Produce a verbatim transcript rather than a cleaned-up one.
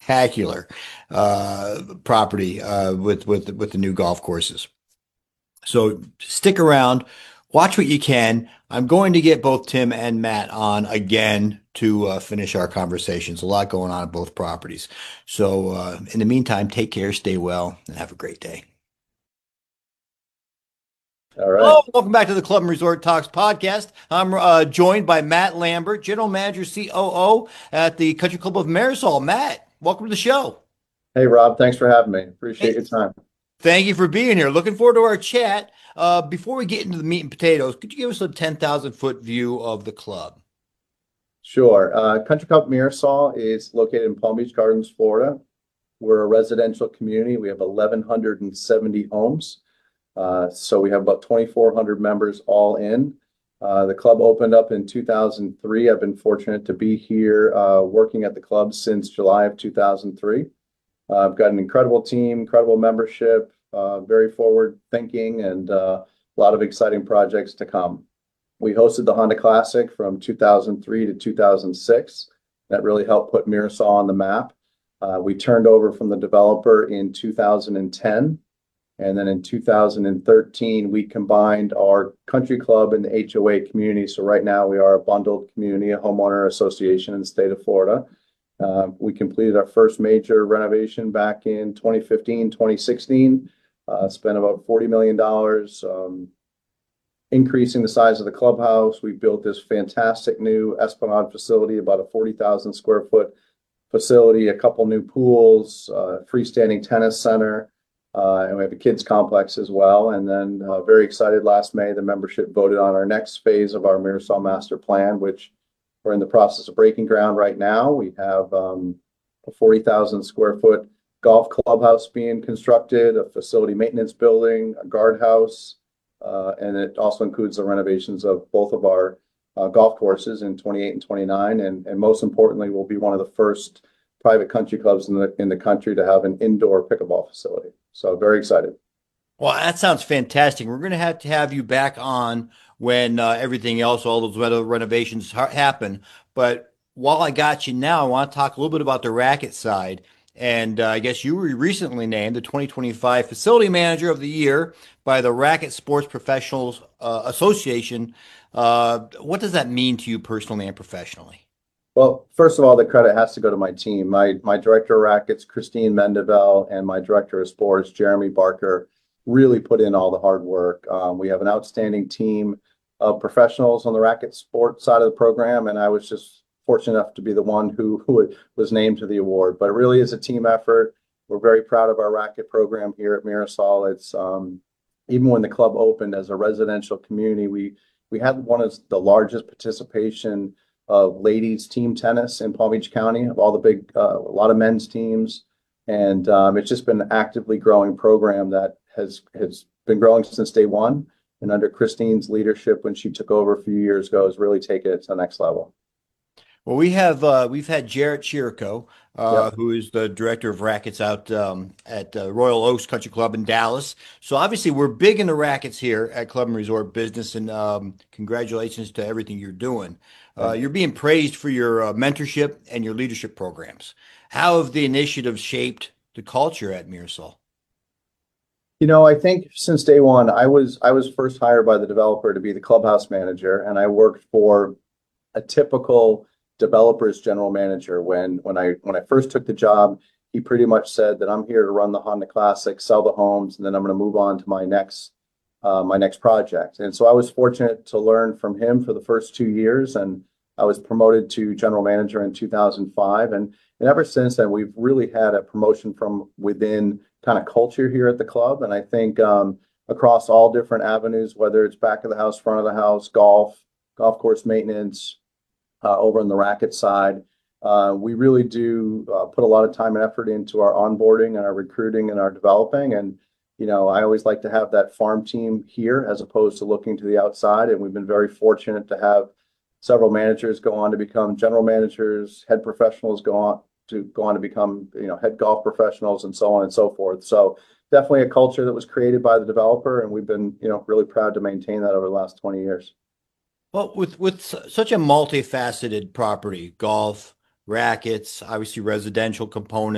spectacular uh, property uh, with with with the new golf courses. So stick around, watch what you can. I'm going to get both Tim and Matt on again to uh, finish our conversations. A lot going on at both properties. So uh, in the meantime, take care, stay well, and have a great day. All right. Hello, welcome back to the Club and Resort Talks podcast. I'm uh, joined by Matt Lambert, General Manager, C O O at the Country Club of Marisol. Matt, welcome to the show. Hey, Rob, thanks for having me. Appreciate Hey, your time. thank you for being here. Looking forward to our chat. Uh, before we get into the meat and potatoes, could you give us a ten thousand foot view of the club? Sure. Uh, Country Club Mirasol is located in Palm Beach Gardens, Florida. We're a residential community. We have eleven seventy homes. Uh, so we have about twenty-four hundred members all in. Uh, the club opened up in two thousand three. I've been fortunate to be here uh, working at the club since July of two thousand three. Uh, I've got an incredible team, incredible membership, uh, very forward thinking, and uh, a lot of exciting projects to come. We hosted the Honda Classic from two thousand three to two thousand six. That really helped put Mirasol on the map. Uh, we turned over from the developer in two thousand ten. And then in two thousand thirteen, we combined our country club and the H O A community. So right now we are a bundled community, a homeowner association in the state of Florida. Uh, we completed our first major renovation back in twenty fifteen, twenty sixteen, uh, spent about forty million dollars, um, increasing the size of the clubhouse. We built this fantastic new Esplanade facility, about a forty thousand square foot facility, a couple new pools, uh, freestanding tennis center, uh, and we have a kids complex as well. And then uh, very excited last May, the membership voted on our next phase of our Mirasol Master Plan, which we're in the process of breaking ground right now. We have um, a forty thousand square foot golf clubhouse being constructed, a facility maintenance building, a guardhouse, uh, and it also includes the renovations of both of our uh, golf courses in twenty-eight and twenty-nine. And, and most importantly, we'll be one of the first private country clubs in the in the country to have an indoor pickleball facility. So very excited. Well, that sounds fantastic. We're going to have to have you back on when uh, everything else, all those reno- renovations ha happen. But while I got you now, I want to talk a little bit about the racket side. And uh, I guess you were recently named the twenty twenty-five Facility Manager of the Year by the Racket Sports Professionals uh, Association. Uh, what does that mean to you personally and professionally? Well, first of all, the credit has to go to my team. My my director of rackets, Christine Mendevel, and my director of sports, Jeremy Barker, really put in all the hard work. Um, we have an outstanding team of professionals on the racket sport side of the program, and I was just fortunate enough to be the one who who was named to the award. But it really is a team effort. We're very proud of our racket program here at Mirasol. It's um, even when the club opened as a residential community, we we had one of the largest participation of ladies team tennis in Palm Beach County, of all the big, uh, a lot of men's teams. And um, it's just been an actively growing program that has, has been growing since day one. And under Christine's leadership, when she took over a few years ago, has really taken it to the next level. Well, we have uh, we've had Jarrett Chirico, uh, Yep. who is the director of rackets out um, at uh, Royal Oaks Country Club in Dallas. So obviously, we're big into rackets here at Club and Resort Business, and um, congratulations to everything you're doing. Uh, Thank you. you're being praised for your uh, mentorship and your leadership programs. How have the initiatives shaped the culture at Mirasol? You know, I think since day one, I was I was first hired by the developer to be the clubhouse manager, and I worked for a typical developer's general manager. When when I when I first took the job, he pretty much said that I'm here to run the Honda Classic, sell the homes, and then I'm going to move on to my next uh, my next project. And so I was fortunate to learn from him for the first two years, and I was promoted to general manager in two thousand five. And and ever since then, we've really had a promotion from within kind of culture here at the club. And I think um, across all different avenues, whether it's back of the house, front of the house, golf, golf course maintenance, uh, over on the racket side. Uh, we really do uh, put a lot of time and effort into our onboarding and our recruiting and our developing. And, you know, I always like to have that farm team here as opposed to looking to the outside. And we've been very fortunate to have several managers go on to become general managers, head professionals go on to go on to become, you know, head golf professionals and so on and so forth. So definitely a culture that was created by the developer. And we've been, you know, really proud to maintain that over the last twenty years. Well, with with su- such a multifaceted property, golf, rackets, obviously residential component.